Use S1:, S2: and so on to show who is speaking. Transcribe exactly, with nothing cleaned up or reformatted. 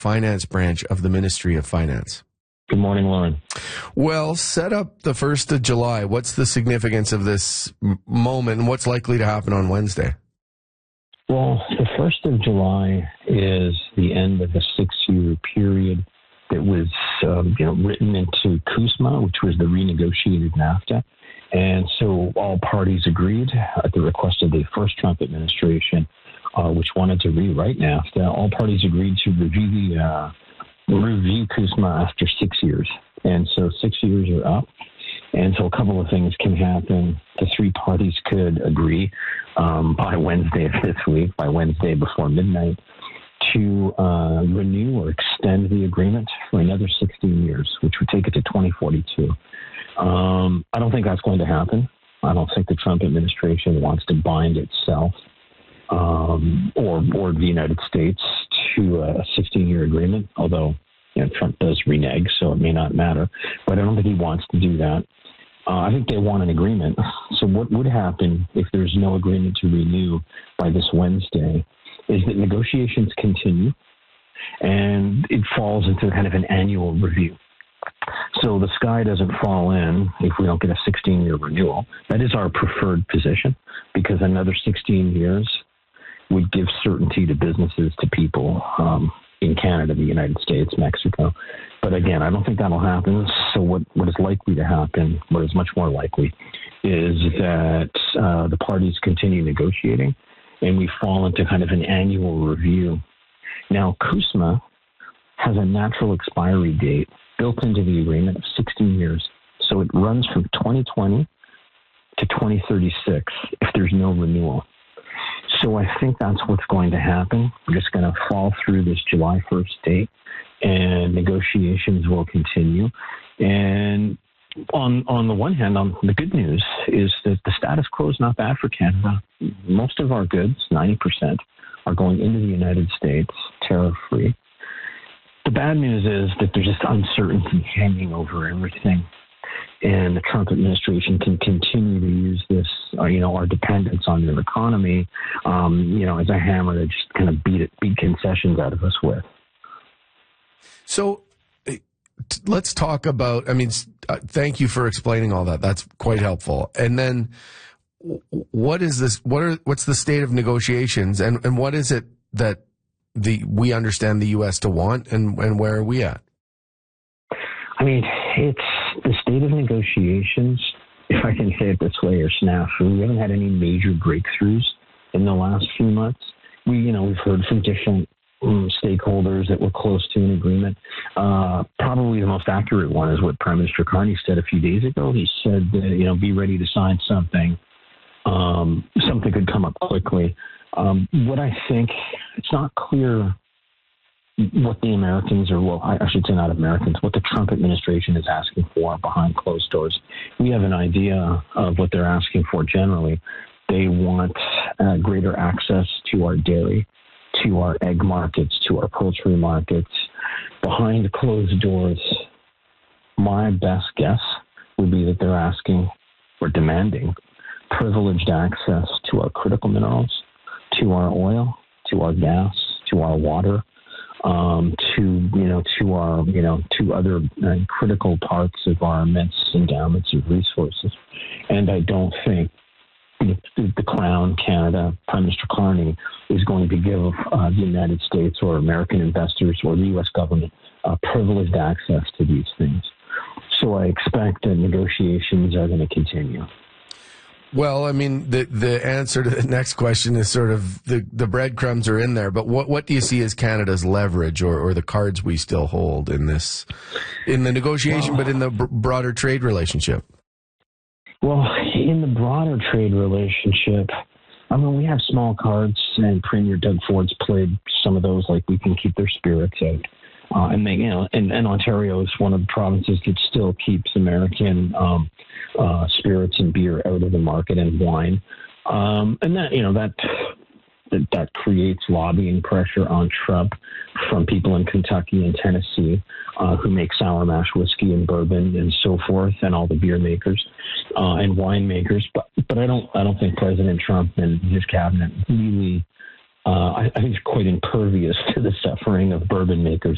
S1: finance branch of the Ministry of Finance.
S2: Good morning, Lauren.
S1: Well, set up the first of July. What's the significance of this m- moment, and what's likely to happen on Wednesday?
S2: Well, the first of July is the end of a six-year period that was um, you know, written into CUSMA, which was the renegotiated NAFTA. And so all parties agreed at the request of the first Trump administration, uh, which wanted to rewrite NAFTA. All parties agreed to review the uh, review CUSMA after six years. And so six years are up. And so a couple of things can happen. The three parties could agree um, by Wednesday of this week, by Wednesday before midnight, to uh, renew or extend the agreement for another sixteen years, which would take it to twenty forty-two. Um, I don't think that's going to happen. I don't think the Trump administration wants to bind itself um, or, or the United States to a sixteen-year agreement, although you know, Trump does renege, so it may not matter. But I don't think he wants to do that. Uh, I think they want an agreement. So what would happen if there's no agreement to renew by this Wednesday is that negotiations continue, and it falls into kind of an annual review. So the sky doesn't fall in if we don't get a sixteen-year renewal. That is our preferred position, because another sixteen years would give certainty to businesses, to people um, in Canada, the United States, Mexico. But again, I don't think that'll happen. So what, what is likely to happen, what is much more likely, is that uh, the parties continue negotiating, and we fall into kind of an annual review. Now, CUSMA has a natural expiry date built into the agreement of sixteen years. So it runs from twenty twenty to twenty thirty-six if there's no renewal. So I think that's what's going to happen. We're just going to fall through this July first date, and negotiations will continue. And on on the one hand, on the good news is that the status quo is not bad for Canada. Most of our goods, ninety percent, are going into the United States tariff-free. The bad news is that there's just uncertainty hanging over everything. And the Trump administration can continue to use this, uh, you know, our dependence on their economy, um, you know, as a hammer to just kind of beat it, beat concessions out of us with.
S1: So let's talk about, I mean, uh, thank you for explaining all that. That's quite helpful. And then what is this, what are, what's the state of negotiations, and, and what is it that the, we understand the U S to want, and, and where are we at?
S2: I mean, it's the state of negotiations, if I can say it this way, or snafu. We haven't had any major breakthroughs in the last few months. We, you know, we've heard from different um, stakeholders that we're close to an agreement. Uh, probably the most accurate one is what Prime Minister Carney said a few days ago. He said, uh, you know, be ready to sign something. Um, something could come up quickly. Um, what I think, it's not clear what the Americans, or well, I should say not Americans, what the Trump administration is asking for behind closed doors. We have an idea of what they're asking for generally. They want uh, greater access to our dairy, to our egg markets, to our poultry markets. Behind closed doors, my best guess would be that they're asking or demanding privileged access to our critical minerals, to our oil, to our gas, to our water, um, to, you know, to our, you know, to other uh, critical parts of our immense endowments of resources. And I don't think the Crown, Canada, Prime Minister Carney is going to give uh, the United States or American investors or the U S government uh, privileged access to these things. So I expect that negotiations are going to continue.
S1: Well, I mean, the the answer to the next question is sort of the, the breadcrumbs are in there, but what, what do you see as Canada's leverage, or, or the cards we still hold in this, in the negotiation, well, but in the b- broader trade relationship?
S2: Well, in the broader trade relationship, I mean, we have small cards, and Premier Doug Ford's played some of those, like we can keep their spirits out. Uh, and they, you know, and, and Ontario is one of the provinces that still keeps American um, uh, spirits and beer out of the market, and wine. Um, and that, you know, that, that that creates lobbying pressure on Trump from people in Kentucky and Tennessee uh, who make sour mash whiskey and bourbon and so forth, and all the beer makers uh, and wine makers. But but I don't I don't think President Trump and his cabinet really. Uh, I, I think it's quite impervious to the suffering of bourbon makers